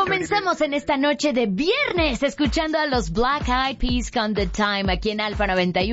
Comenzamos en esta noche de viernes escuchando a los Black Eyed Peas con The Time aquí en Alfa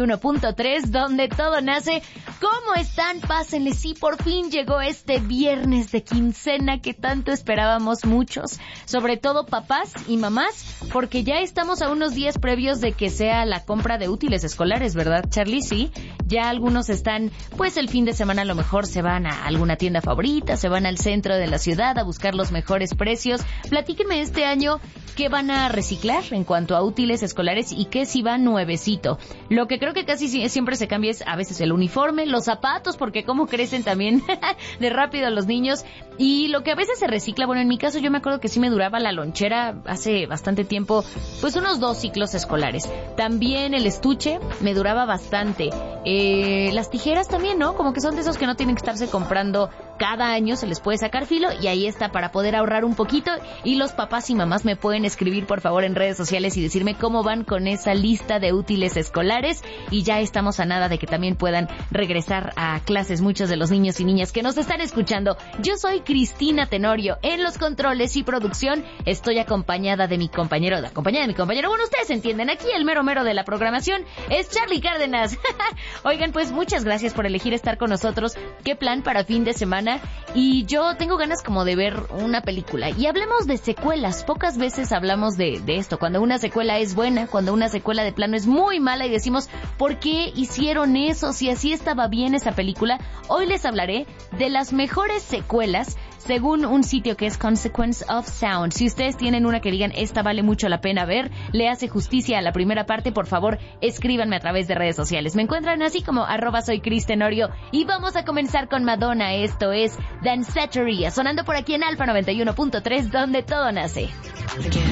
91.3, donde todo nace. ¿Cómo están? Pásenle, sí, por fin llegó este viernes de quincena que tanto esperábamos muchos, sobre todo papás y mamás, porque ya estamos a unos días previos de que sea la compra de útiles escolares, ¿verdad, Charlie? Sí, ya algunos están, pues el fin de semana a lo mejor se van a alguna tienda favorita, se van al centro de la ciudad a buscar los mejores precios. Platíquenme este año qué van a reciclar en cuanto a útiles escolares y qué si va nuevecito. Lo que creo que casi siempre se cambia es a veces el uniforme, los zapatos, porque cómo crecen también de rápido los niños. Y lo que a veces se recicla, bueno, en mi caso yo me acuerdo que sí me duraba la lonchera hace bastante tiempo, pues unos 2 ciclos escolares. También el estuche me duraba bastante. Las tijeras también, ¿no? Como que son de esos que no tienen que estarse comprando cada año, se les puede sacar filo y ahí está para poder ahorrar un poquito. Y los papás y mamás me pueden escribir por favor en redes sociales y decirme cómo van con esa lista de útiles escolares. Y ya estamos a nada de que también puedan regresar a clases muchos de los niños y niñas que nos están escuchando. Yo soy Cristina Tenorio, en los controles y producción estoy acompañada de mi compañero, bueno, ustedes entienden, aquí el mero de la programación es Charlie Cárdenas. Oigan, pues muchas gracias por elegir estar con nosotros. ¿Qué plan para fin de semana? Y yo tengo ganas como de ver una película. Y hablemos de secuelas. Pocas veces hablamos de esto. Cuando una secuela es buena, cuando una secuela de plano es muy mala y decimos, ¿por qué hicieron eso? Si así estaba bien esa película. Hoy les hablaré de las mejores secuelas según un sitio que es Consequence of Sound. Si ustedes tienen una que digan, esta vale mucho la pena ver, le hace justicia a la primera parte, por favor, escríbanme a través de redes sociales. Me encuentran así como @soycristenorio y vamos a comenzar con Madonna. Esto es Danceteria, sonando por aquí en Alfa 91.3, donde todo nace.